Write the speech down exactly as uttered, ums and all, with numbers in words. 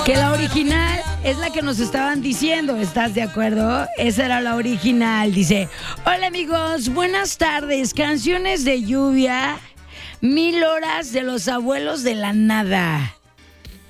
Que la original es la que nos estaban diciendo, ¿estás de acuerdo? Esa era la original, dice: hola amigos, buenas tardes, canciones de lluvia, mil horas de los abuelos de la nada.